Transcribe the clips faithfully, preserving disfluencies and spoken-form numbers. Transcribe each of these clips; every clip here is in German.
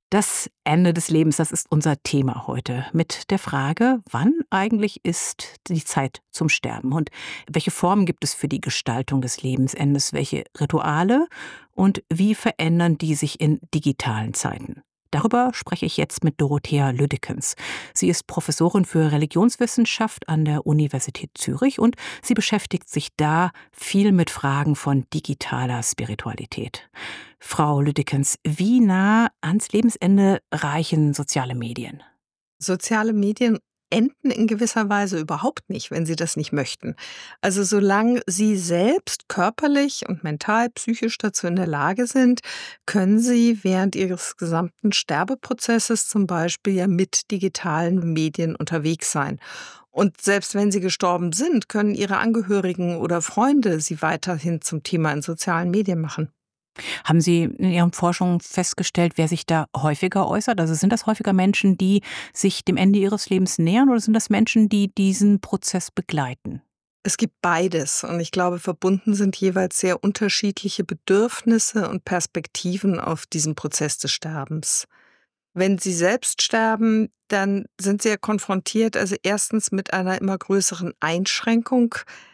Das Ende des Lebens, das ist unser Thema heute mit der Frage, wann eigentlich ist die Zeit zum Sterben und welche Formen gibt es für die Gestaltung des Lebensendes, welche Rituale und wie verändern die sich in digitalen Zeiten? Darüber spreche ich jetzt mit Dorothea Lüdekens. Sie ist Professorin für Religionswissenschaft an der Universität Zürich und sie beschäftigt sich da viel mit Fragen von digitaler Spiritualität. Frau Lüdekens, wie nah ans Lebensende reichen soziale Medien? Soziale Medien enden in gewisser Weise überhaupt nicht, wenn sie das nicht möchten. Also solange sie selbst körperlich und mental, psychisch dazu in der Lage sind, können sie während ihres gesamten Sterbeprozesses zum Beispiel ja mit digitalen Medien unterwegs sein. Und selbst wenn sie gestorben sind, können ihre Angehörigen oder Freunde sie weiterhin zum Thema in sozialen Medien machen. Haben Sie in Ihren Forschungen festgestellt, wer sich da häufiger äußert? Also sind das häufiger Menschen, die sich dem Ende ihres Lebens nähern oder sind das Menschen, die diesen Prozess begleiten? Es gibt beides und ich glaube, verbunden sind jeweils sehr unterschiedliche Bedürfnisse und Perspektiven auf diesen Prozess des Sterbens. Wenn Sie selbst sterben, dann sind Sie ja konfrontiert, also erstens mit einer immer größeren Einschränkung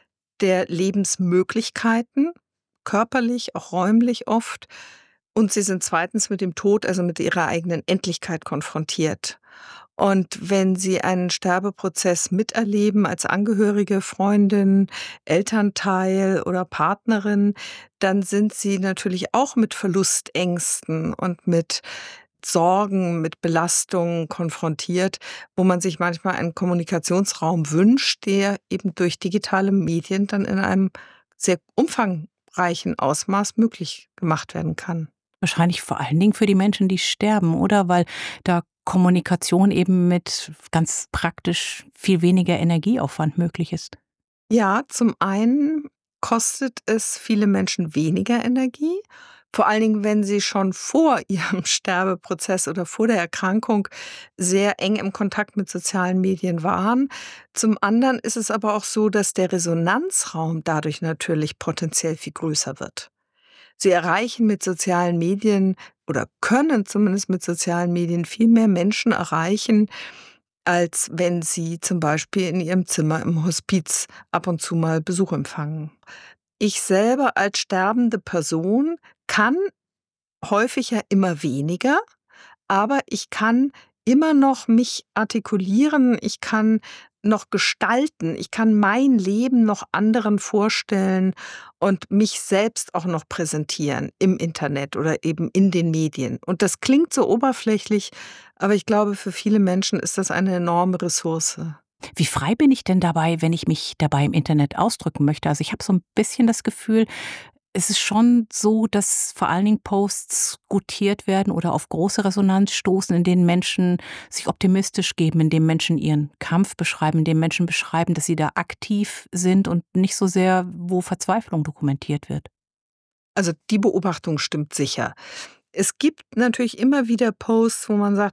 der Lebensmöglichkeiten, körperlich, auch räumlich oft. Und Sie sind zweitens mit dem Tod, also mit Ihrer eigenen Endlichkeit konfrontiert. Und wenn Sie einen Sterbeprozess miterleben als Angehörige, Freundin, Elternteil oder Partnerin, dann sind Sie natürlich auch mit Verlustängsten und mit Sorgen, mit Belastungen konfrontiert, wo man sich manchmal einen Kommunikationsraum wünscht, der eben durch digitale Medien dann in einem sehr umfangreichen Ausmaß möglich gemacht werden kann. Wahrscheinlich vor allen Dingen für die Menschen, die sterben, oder? Weil da Kommunikation eben mit ganz praktisch viel weniger Energieaufwand möglich ist. Ja, zum einen kostet es viele Menschen weniger Energie, vor allen Dingen, wenn sie schon vor ihrem Sterbeprozess oder vor der Erkrankung sehr eng im Kontakt mit sozialen Medien waren. Zum anderen ist es aber auch so, dass der Resonanzraum dadurch natürlich potenziell viel größer wird. Sie erreichen mit sozialen Medien oder können zumindest mit sozialen Medien viel mehr Menschen erreichen, als wenn sie zum Beispiel in ihrem Zimmer im Hospiz ab und zu mal Besuch empfangen. Ich selber als sterbende Person kann häufig ja immer weniger, aber ich kann immer noch mich artikulieren, ich kann noch gestalten, ich kann mein Leben noch anderen vorstellen und mich selbst auch noch präsentieren im Internet oder eben in den Medien. Und das klingt so oberflächlich, aber ich glaube, für viele Menschen ist das eine enorme Ressource. Wie frei bin ich denn dabei, wenn ich mich dabei im Internet ausdrücken möchte? Also ich habe so ein bisschen das Gefühl, es ist schon so, dass vor allen Dingen Posts gutiert werden oder auf große Resonanz stoßen, in denen Menschen sich optimistisch geben, in denen Menschen ihren Kampf beschreiben, in denen Menschen beschreiben, dass sie da aktiv sind und nicht so sehr, wo Verzweiflung dokumentiert wird. Also die Beobachtung stimmt sicher. Es gibt natürlich immer wieder Posts, wo man sagt,